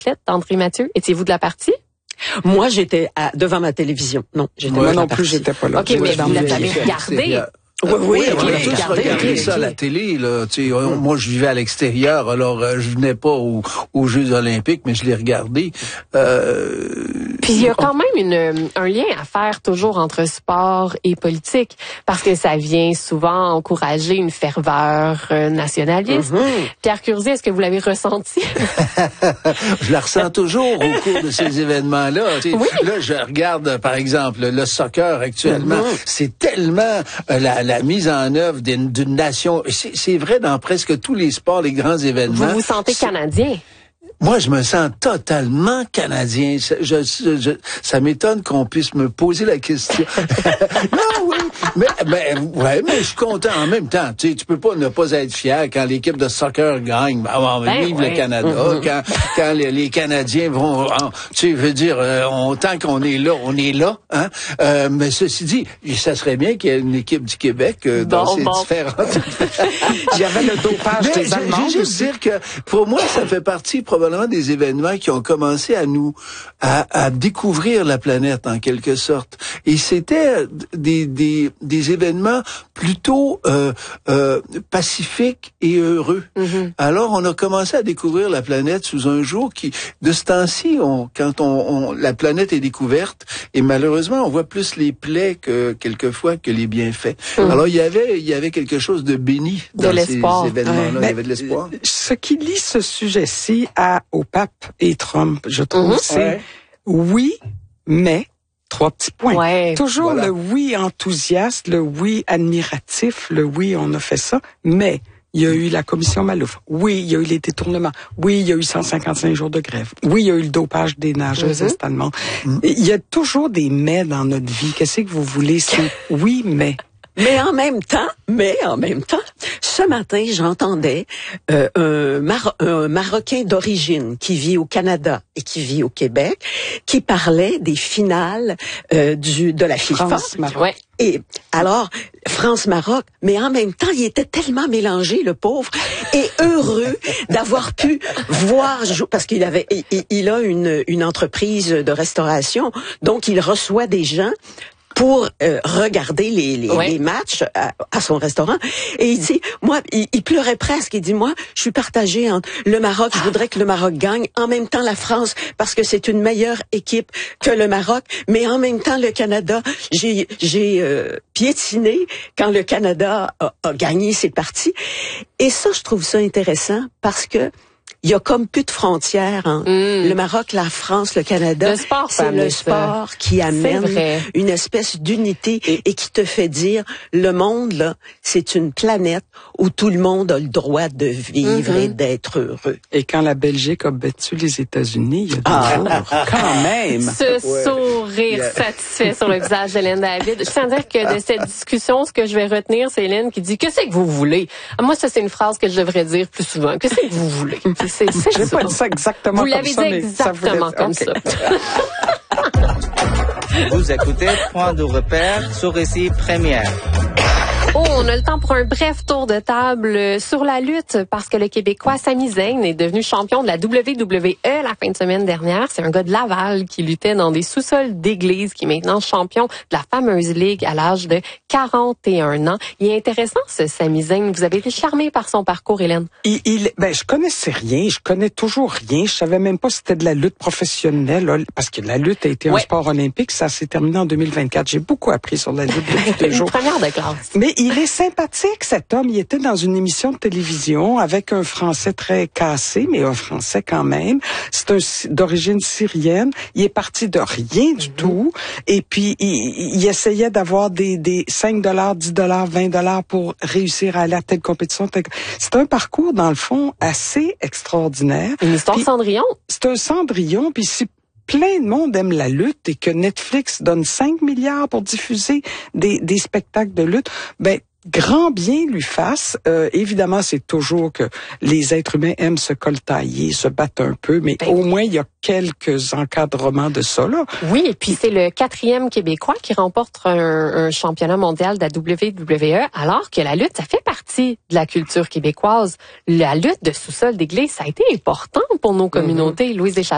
bicyclette d'André Mathieu. Étiez-vous de la partie? Moi, j'étais devant ma télévision. Non, j'étais Moi pas non plus, j'étais pas là. OK, mais vous l'avez regardé. Oui, on a okay, tous regardé ça à la télé. Là. Moi, je vivais à l'extérieur, alors je venais pas aux Jeux olympiques, mais je l'ai regardé. Puis il y a quand même un lien à faire toujours entre sport et politique, parce que ça vient souvent encourager une ferveur nationaliste. Pierre Curzi, est-ce que vous l'avez ressenti? Je la ressens toujours au cours de ces événements-là. Oui. Là, je regarde, par exemple, le soccer actuellement. C'est tellement la mise en œuvre d'une nation. C'est vrai dans presque tous les sports, les grands événements. Vous vous sentez canadien? Moi, je me sens totalement canadien. Ça m'étonne qu'on puisse me poser la question. Non, oui, mais je suis content en même temps. Tu peux pas ne pas être fier quand l'équipe de soccer gagne. Vive le Canada. Quand les Canadiens vont, tu veux dire, tant qu'on est là, hein. Mais ceci dit, ça serait bien qu'il y ait une équipe du Québec dans ces différentes. Il y avait le dopage des Allemands. Je veux juste dire que pour moi, ça fait partie probablement des événements qui ont commencé à découvrir la planète en quelque sorte. Et c'était des événements plutôt pacifiques et heureux. Alors on a commencé à découvrir la planète sous un jour qui, de ce temps-ci, quand la planète est découverte, et malheureusement on voit plus les plaies quelquefois que les bienfaits. Alors il y avait quelque chose de béni dans ces événements-là. Il y avait de l'espoir. Ce qui lie ce sujet-ci au pape et Trump, je trouve, c'est oui, mais 3 petits points. Ouais, toujours le oui enthousiaste, le oui admiratif, le oui on a fait ça, mais il y a eu la commission Malouf. Oui, il y a eu les détournements. Oui, il y a eu 155 jours de grève. Oui, il y a eu le dopage des nageuses est-allemandes. Il y a toujours des mais dans notre vie. Qu'est-ce que vous voulez? C'est oui, mais. Mais en même temps, ce matin, j'entendais un Marocain d'origine qui vit au Canada et qui vit au Québec, qui parlait des finales de la FIFA. France-Maroc. Ouais. Et alors, France-Maroc, mais en même temps, il était tellement mélangé, le pauvre, et heureux d'avoir pu voir, parce qu'il a une entreprise de restauration, donc il reçoit des gens pour regarder les matchs à son restaurant. Et il dit, moi, il pleurait presque. Il dit, moi, je suis partagé entre le Maroc, je voudrais que le Maroc gagne, en même temps la France, parce que c'est une meilleure équipe que le Maroc, mais en même temps le Canada, j'ai piétiné quand le Canada a gagné ses parties. Et ça, je trouve ça intéressant parce que il y a comme plus de frontières entre le Maroc, la France, le Canada. Le sport, c'est le sport qui amène une espèce d'unité et qui te fait dire le monde là, c'est une planète où tout le monde a le droit de vivre et d'être heureux. Et quand la Belgique a battu les États-Unis, il y a des jours, quand même. Ce sourire satisfait sur le visage d'Hélène David. Je tiens à dire que de cette discussion, ce que je vais retenir, c'est Hélène qui dit « Que c'est que vous voulez? » Moi, ça, c'est une phrase que je devrais dire plus souvent. « Que c'est que vous voulez? » J'ai pas dit ça exactement vous comme ça. Vous l'avez dit exactement comme ça. Vous écoutez Point de repère sur Récit Première. Oh, on a le temps pour un bref tour de table sur la lutte parce que le Québécois Sami Zayn est devenu champion de la WWE la fin de semaine dernière. C'est un gars de Laval qui luttait dans des sous-sols d'église qui est maintenant champion de la fameuse ligue à l'âge de 41 ans. Il est intéressant ce Sami Zayn. Vous avez été charmé par son parcours, Hélène? Je connaissais rien. Je connais toujours rien. Je savais même pas si c'était de la lutte professionnelle là, parce que la lutte a été un sport olympique. Ça s'est terminé en 2024. J'ai beaucoup appris sur la lutte depuis toujours. Une première de classe. Mais il est sympathique, cet homme. Il était dans une émission de télévision avec un français très cassé, mais un français quand même. C'est d'origine syrienne. Il est parti de rien du tout. Et puis, il essayait d'avoir des $5, $10, $20 pour réussir à aller à telle compétition. C'est un parcours, dans le fond, assez extraordinaire. Une histoire Cendrillon. C'est un Cendrillon, puis si plein de monde aime la lutte et que Netflix donne 5 milliards pour diffuser des spectacles de lutte, grand bien lui fasse. Évidemment, c'est toujours que les êtres humains aiment se coltailler, se battre un peu, mais au moins, il y a quelques encadrements de ça, là. Oui, et puis c'est le 4e Québécois qui remporte un championnat mondial de la WWE, alors que la lutte, ça fait partie de la culture québécoise. La lutte de sous-sol d'église, ça a été important pour nos communautés. Louise Deschâtelets.